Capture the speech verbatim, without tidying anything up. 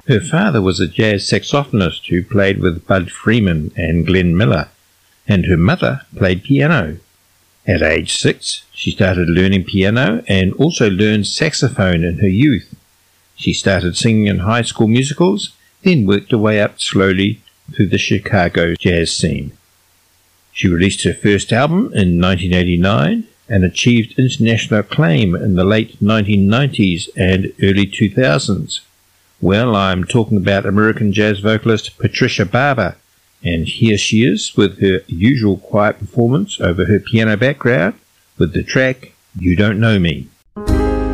Her father was a jazz saxophonist who played with Bud Freeman and Glenn Miller, and her mother played piano. At age six, she started learning piano and also learned saxophone in her youth. She started singing in high school musicals, then worked her way up slowly through the Chicago jazz scene. She released her first album in nineteen eighty-nine and achieved international acclaim in the late nineteen nineties and early two thousands. Well, I'm talking about American jazz vocalist Patricia Barber, and here she is with her usual quiet performance over her piano background with the track You Don't Know Me.